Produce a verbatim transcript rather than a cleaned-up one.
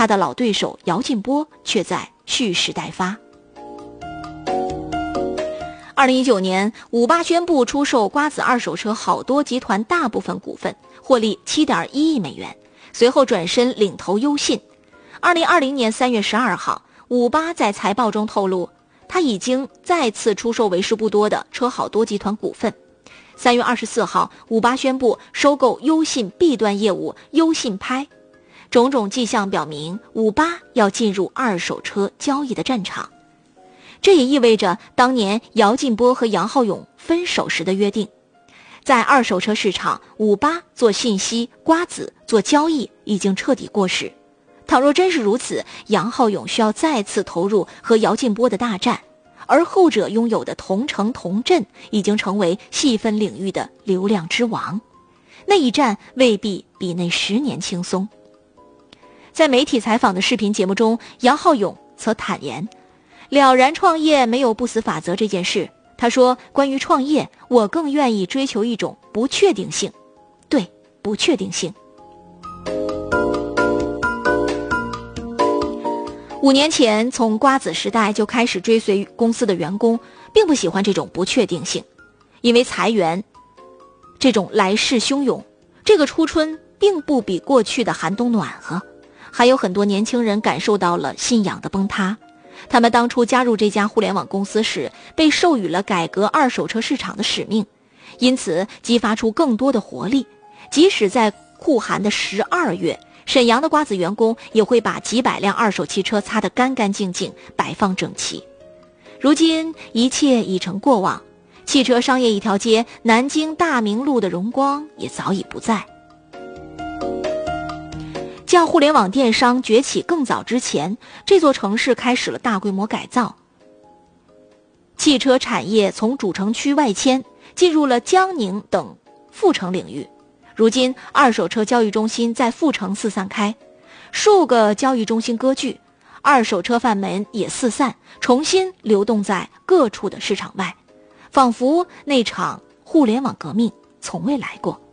他的老对手姚劲波却在蓄势待发。二零一九年，五八宣布出售瓜子二手车好多集团大部分股份，获利 七点一亿美元，随后转身领投优信。二零二零年三月十二号，五八在财报中透露，他已经再次出售为数不多的车好多集团股份。三月二十四号，五八宣布收购优信 B 端业务优信拍，种种迹象表明，五八要进入二手车交易的战场。这也意味着当年姚劲波和杨浩勇分手时的约定，在二手车市场，五八做信息，瓜子做交易已经彻底过时。倘若真是如此，杨浩勇需要再次投入和姚劲波的大战，而后者拥有的同城同镇已经成为细分领域的流量之王，那一战未必比那十年轻松。在媒体采访的视频节目中，杨浩勇则坦言，了然创业没有不死法则这件事。他说，关于创业，我更愿意追求一种不确定性。对，不确定性。五年前，从瓜子时代就开始追随公司的员工，并不喜欢这种不确定性，因为裁员这种来势汹涌，这个初春并不比过去的寒冬暖和，还有很多年轻人感受到了信仰的崩塌。他们当初加入这家互联网公司时，被授予了改革二手车市场的使命，因此激发出更多的活力。即使在酷寒的十二月，沈阳的瓜子员工也会把几百辆二手汽车擦得干干净净，摆放整齐。如今一切已成过往，汽车商业一条街南京大明路的荣光也早已不在。较互联网电商崛起更早之前，这座城市开始了大规模改造，汽车产业从主城区外迁，进入了江宁等副城领域。如今二手车交易中心在副城四散开，数个交易中心割据，二手车贩门也四散，重新流动在各处的市场外，仿佛那场互联网革命从未来过。